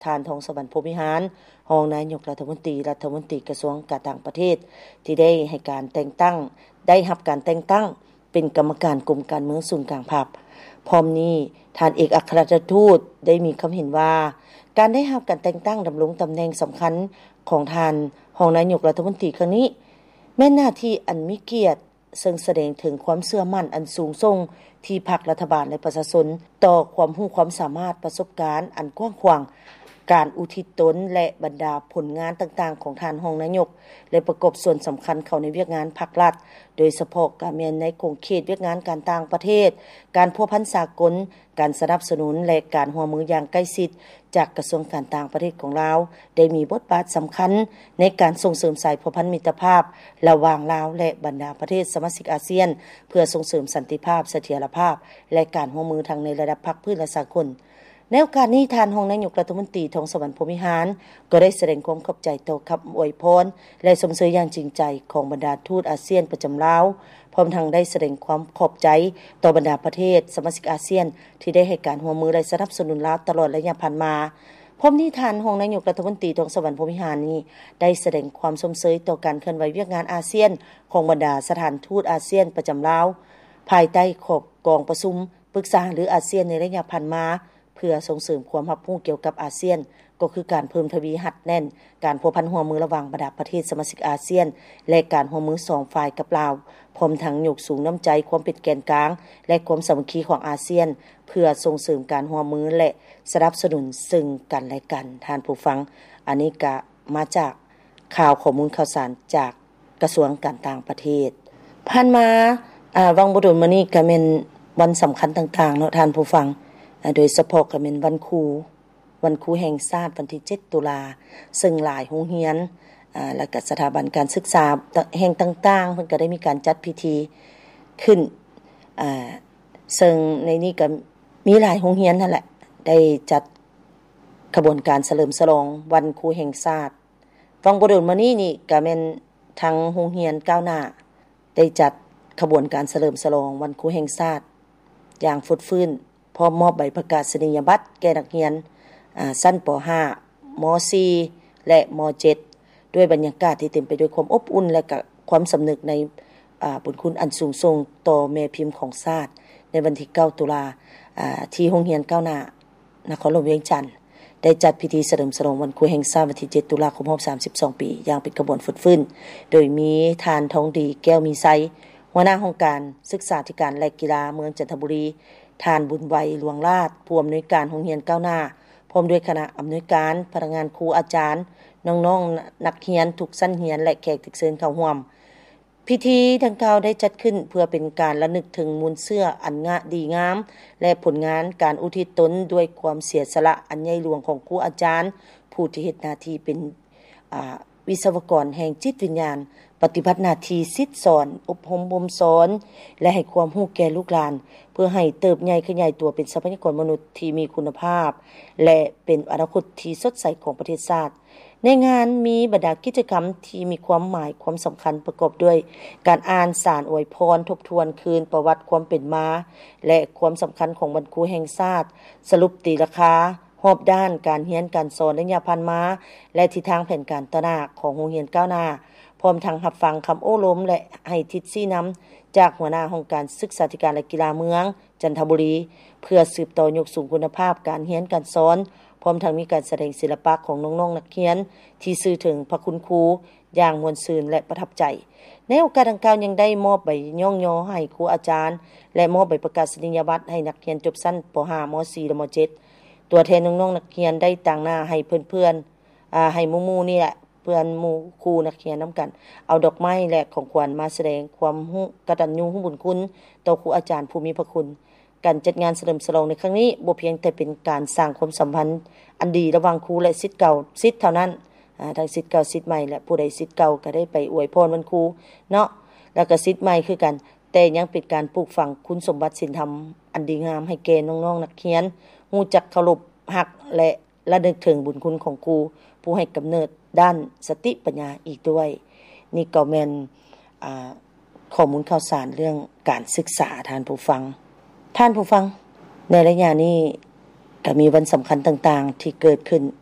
ท่านทองสวรรค์พรหมวิหารรองนายกรัฐมนตรีกระทรวงการต่างประเทศที่ได้ให้การแต่งตั้งได้รับการแต่งตั้งเป็นกรรมการกรมการเมืองศูนย์กลางภาคพร้อมนี้ท่านเอกอัครราชทูตได้มีความเห็นว่าการได้รับการแต่งตั้งดำรงตำแหน่งสำคัญของท่านรองนายกรัฐมนตรีครั้งนี้แม่นหน้าที่อันมีเกียรติซึ่งแสดงถึงความเชื่อมั่นอันสูงส่งที่พรรครัฐบาลและประชาชนต่อความรู้ความสามารถประสบการณ์อันกว้างขวางการอุทิศตนและบรรดาผลงานต่างๆของท่านรองนายกและประกอบส่วนสำคัญเข้าในเวียกงานภาครัฐโดยเฉพาะการแม่นในโครงเขตเวียกงานการต่างประเทศการพัวพันสากลการสนับสนุนและการร่วมมืออย่างใกล้ชิดจากกระทรวงการต่างประเทศของลาวได้มีบทบาทสำคัญในการส่งเสริมสายพัวพันมิตรภาพระหว่างลาวและบรรดาประเทศสมาชิกอาเซียนเพื่อส่งเสริมสันติภาพเสถียรภาพและการร่วมมือทั้งในระดับภาคพื้นและสากลในโอกาสนี้ท่านรองนายกรัฐมนตรีทองสวรรค์พรหมวิหารก็ได้แสดงความขอบใจต่อคำอวยพรและสมเสยอย่างจริงใจของบรรดาทูตอาเซียนประจำลาวพร้อมทั้งได้แสดงความขอบใจต่อบรรดาประเทศสมาชิกอาเซียนที่ได้ให้การร่วมมือและสนับสนุนลาวตลอดระยะผ่านมาพร้อมนี้ท่านรองนายกรัฐมนตรีทองสวรรค์พรหมวิหารนี้ได้แสดงความสมเสยต่อการเคลื่อนไหวเวียกงานอาเซียนของบรรดาสถานทูตอาเซียนประจำลาวภายใต้ขอบกองประชุมปรึกษาหรืออาเซียนในระยะผ่านมาเพื่อส่งเสริมความรับรู้เกี่ยวกับอาเซียนก็คือการเพิ่มทวีหัดแน่นการพัวพันร่วมมือระหว่างบรรดาประเทศสมาชิกอาเซียนและการร่วมมือ2ฝ่ายกับลาวพร้อมทั้งยกสูงน้ำใจความเป็นแกนกลางและความสามัคคีของอาเซียนเพื่อส่งเสริมการร่วมมือและสนับสนุนซึ่งกันและกันท่านผู้ฟังอันนี้ก็มาจากข่าวข้อมูลข่าวสารจากกระทรวงการต่างประเทศผ่านมาวังบ่โดนมานี้ก็แม่นวันสำคัญต่างๆเนาะท่านผู้ฟังโดยเฉพาะก็เป็นวันครูแห่งชาติวันที่7ตุลาซึ่งหลายโรงเรียนและก็สถาบันการศึกษาแห่งต่างๆเพิ่นก็ได้มีการจัดพิธีขึ้นซึ่งในนี้ก็มีหลายโรงเรียนนั่นแหละได้จัดขบวนการเฉลิมฉลองวันครูแห่งชาติวังบ่โดนมานี้นี่ก็แม่นทางโรงเรียนก้าวหน้าได้จัดขบวนการเฉลิมฉลองวันครูแห่งชาติอย่างฟุดฟื้นพร้อมมอบใบประกาศนียบัตรแก่นักเรียนชั้นป .5 ม .4 และม .7 ด้วยบรรยากาศที่เต็มไปด้วยความอบอุ่นและก็ความสำนึกในบุญคุณอันสูงส่งต่อแม่พิมพ์ของชาติในวันที่9ตุลาที่โรงเรียนก้าวหน้านครหลวงเวียงจันทน์ได้จัดพิธีเฉลิมฉลองวันครูแห่งชาติวันที่7ตุลาคม32ปีอย่างเป็นขบวนฟุดฟื้นโดยมีทานทองดีแก้วมีไซหัวหน้าองค์การศึกษาธิการและกีฬาเมืองจันทบุรีท่านบุญไวหลวงราชผู้อำนวยการโรงเรียนก้าวหน้าพร้อมด้วยคณะอำนวยการพนักงานครูอาจารย์น้องๆนักเรียนทุกชั้นเรียนและแขกที่เชิญเข้าร่วมพิธีดังกล่าวได้จัดขึ้นเพื่อเป็นการระลึกถึงมูลเชื่ออันดีงามและผลงานการอุทิศตนด้วยความเสียสละอันใหญ่หลวงของครูอาจารย์ผู้ที่เฮ็ดหน้าที่เป็นวิศวกรแห่งจิตวิญญาณปฏิบัติหน้าที่ศิษย์สอนอบรมบ่มสอนและให้ความรู้แก่ลูกหลานเพื่อให้เติบใหญ่ขยายตัวเป็นทรัพยากรมนุษย์ที่มีคุณภาพและเป็นอนาคตที่สดใสของประเทศชาติในงานมีบรรดากิจกรรมที่มีความหมายความสำคัญประกอบด้วยการอ่านสารอวยพรทบทวนคืนประวัติความเป็นมาและความสำคัญของวันครูแห่งชาติสรุปตีราคารอบด้านการเรียนการสอนระยะผ่านมาและทิศทางแผนการต่อหน้าของโรงเรียนก้าวหน้าพร้อมทั้งรับฟังคำโอ้ล้มและให้ทิศชี้นำจากหัวหน้าองค์การศึกษาธิการและกีฬาเมืองจันทบุรีเพื่อสืบต่อยกสูงคุณภาพการเรียนการสอนพร้อมทั้งมีการแสดงศิลปะของน้องๆนักเรียนที่สื่อถึงพระคุณครูอย่างม่วนซื่นและประทับใจในโอกาสดังกล่าวยังได้มอบใบย่องย่อให้ครูอาจารย์และมอบใบประกาศนียบัตรให้นักเรียนจบชั้นป .5 ม .4 และม .7 ตัวแทนน้องๆนักเรียนได้ต่างหน้าให้เพื่อนๆให้หมู่ๆนี่แหละเพื่อนหมู่ครูนักเรียนนำกันเอาดอกไม้และของขวัญมาแสดงความกตัญญูรู้บุญคุณต่อครูอาจารย์ผู้มีพระคุณการจัดงานเฉลิมฉลองในครั้งนี้บ่เพียงแต่เป็นการสร้างความสัมพันธ์อันดีระหว่างครูและศิษย์เก่าศิษย์เท่านั้นทั้งศิษย์เก่าศิษย์ใหม่และผู้ใดศิษย์เก่าก็ได้ไปอวยพรวันครูเนาะแล้วก็ศิษย์ใหม่คือกันแต่ยังเป็นการปลูกฝังคุณสมบัติศีลธรรมอันดีงามให้แก่น้องๆนักเรียนรู้จักเคารพรักและระลึกถึงบุญคุณของครูผู้ให้กำเนิดด้านสติปัญญาอีกด้วยนี่ก็แม่นข้อมูลข่าวสารเรื่องการศึกษาท่านผู้ฟังในระยะนี้ก็มีวันสำคัญต่างๆที่เกิดขึ้น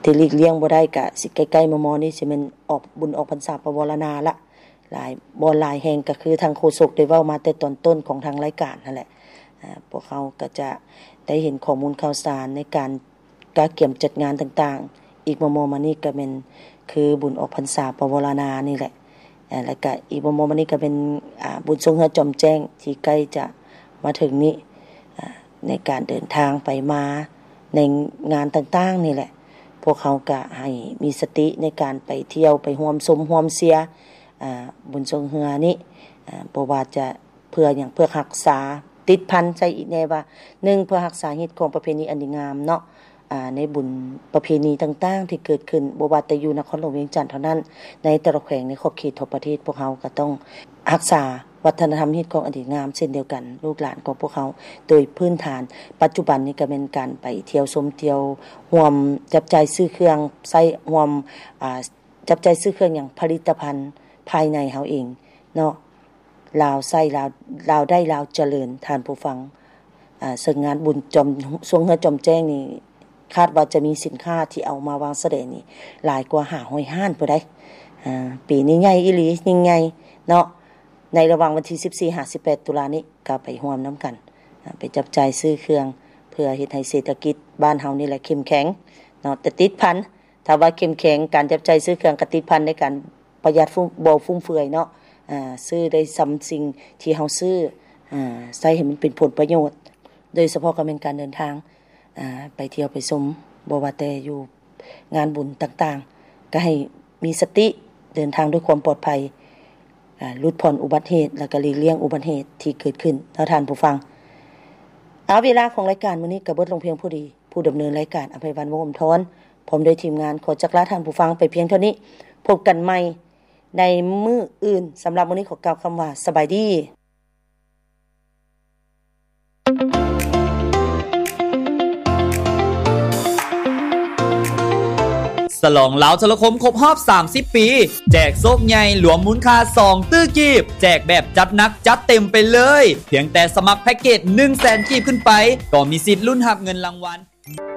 ที่หลีกเลี่ยงบ่ได้ก็สิใกล้ๆมอนี่สิแม่นออกบุญออกพรรษาปวารณาละหลายบ่หลายแห่งก็คือทางโฆษกได้เว้ามาแต่ตอนต้นของทางรายการนั่นแหละพวกเขาก็จะได้เห็นข้อมูลข่าวสารในการเกี่ยมจัดงานต่างๆอีกมอมานี่ก็เป็นคือบุญออกพรรษาปวารณานี่แหละแล้วก็อีกมอมานี่ก็เป็นบุญทรงเฮือจอมแจ้งที่ใกล้จะมาถึงนี้ในการเดินทางไปมาในงานต่างๆนี่แหละพวกเขาก็ให้มีสติในการไปเที่ยวไปร่วมสมร่วมเสียบุญทรงเฮือนี้บ่ว่าจะเพื่อหยังเพื่อรักษาติดพันใจอีกแน่ว่า1เพื่อรักษาฮีตของประเพณีอันดีงามเนาะในบุญประเพณีต่างๆที่เกิดขึ้นบ่ว่าแต่อยู่นครหลวงเวียงจันทน์เท่านั้นในแต่ละแขวงในขอบเขตทั่วประเทศพวกเขาก็ต้องรักษาวัฒนธรรมฮีตของอันดีงามเช่นเดียวกันลูกหลานของพวกเขาโดยพื้นฐานปัจจุบันนี้ก็เป็นการไปเที่ยวชมเที่ยวร่วมจับจ่ายซื้อเครื่องใช้ร่วมจับจ่ายซื้อเครื่องอย่างผลิตภัณฑ์ภายในเฮาเองเนาะลาวไส้ลาวได้ลาวเจริญท่านผู้ฟังซึ่งงานบุญจอมทรงเฮือจอมแจ้งนี่คาดว่าจะมีสินค้าที่เอามาวางแสดงนี่หลายกว่า500ห้านพุ่นได้ปีนี้ใหญ่อีหลียิ่งใหญ่เนาะในระหว่างวันที่14-18ตุลานี้ก็ไปร่วมนํากันไปจับจ่ายซื้อเครื่องเพื่อเฮ็ดให้เศรษฐกิจบ้านเฮานี่แหละเข้มแข็งเนาะแต่ติดพันถ้าว่าเข้มแข็งการจับจ่ายซื้อเครื่องก็ติดพันในการประหยัดบ่ฟุ่มเฟือยเนาะซื้อได้ซ้ำสิ่งที่เฮาซื้อใช้ให้มันเป็นผลประโยชน์โดยเฉพาะก็เป็นการเดินทางไปเที่ยวไปชมบ่ว่าแต่อยู่งานบุญต่างๆก็ให้มีสติเดินทางด้วยความปลอดภัยลดผ่อนอุบัติเหตุแล้วก็หลีกเลี่ยงอุบัติเหตุที่เกิดขึ้นท่านผู้ฟังเอาเวลาของรายการมื้อนี้ก็เบิดลงเพียงผู้ดีผู้ดำเนินรายการอภัยวันวงศ์ทอนพร้อมด้วยทีมงานขอจักลาท่านผู้ฟังไปเพียงเท่านี้พบกันใหม่ในมื้ออื่นสำหรับมื้อนี้ขอกล่าวคำว่าสบายดีฉลองลาวโทรคมครบรอบ30ปีแจกโซกใหญ่หลวมมูลค่า2ตื้อกีบแจกแบบจัดหนักจัดเต็มไปเลยเพียงแต่สมัครแพ็คเกจ 100,000 กีบขึ้นไปก็มีสิทธิ์ลุ้นรับเงินรางวัล